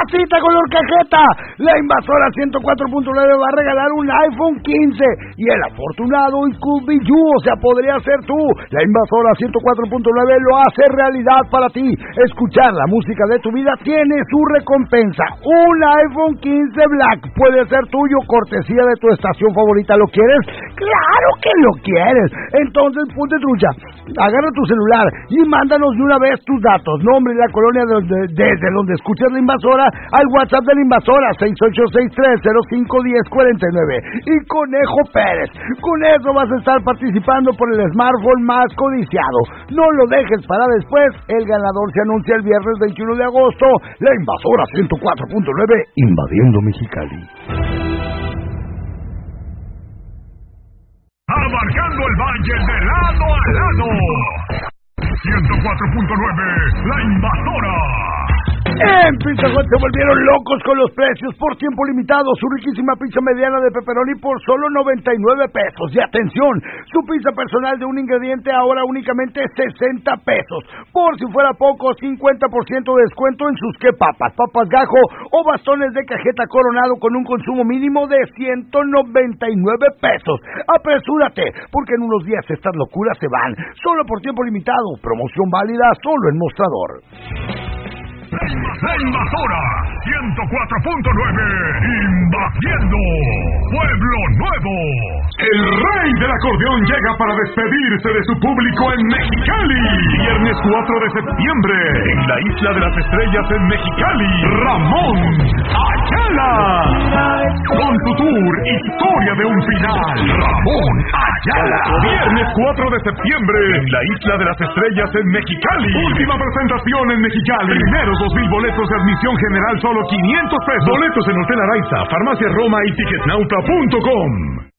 Casita color cajeta. La Invasora 104.9 va a regalar un iPhone 15 y el afortunado y could be you, o sea, podría ser tú. La Invasora 104.9 lo hace realidad para ti. Escuchar la música de tu vida tiene su recompensa. Un iPhone 15 Black puede ser tuyo, cortesía de tu estación favorita. ¿Lo quieres? ¡Claro que lo quieres! Entonces, ponte trucha, agarra tu celular y mándanos de una vez tus datos, nombre y la colonia desde donde escuchas la Invasora al WhatsApp de la Invasora 6863051049. Y Conejo Pérez, con eso vas a estar participando por el smartphone más codiciado. No lo dejes para después, el ganador se anuncia el viernes 21 de agosto. La Invasora 104.9 invadiendo Mexicali. Abarcando el valle de lado a lado. 104.9, La Invasora. En Pizza Hut se volvieron locos con los precios por tiempo limitado. Su riquísima pizza mediana de pepperoni por solo 99 pesos. Y atención, su pizza personal de un ingrediente ahora únicamente 60 pesos. Por si fuera poco, 50% de descuento en sus papas gajo o bastones de cajeta Coronado con un consumo mínimo de 199 pesos. Apresúrate, porque en unos días estas locuras se van. Solo por tiempo limitado. Promoción válida solo en Mostrador. La Invasora 104.9 invadiendo Pueblo Nuevo. El rey del acordeón llega para despedirse de su público en Mexicali. Viernes 4 de septiembre en la Isla de las Estrellas en Mexicali. Ramón Ayala con su tour Historia de un Final. Ramón Ayala. Viernes 4 de septiembre en la Isla de las Estrellas en Mexicali. Última presentación en Mexicali. Primeros 2,000 boletos de admisión general, solo 500 pesos. Boletos en Hotel Araiza, Farmacia Roma y Ticketnauta.com.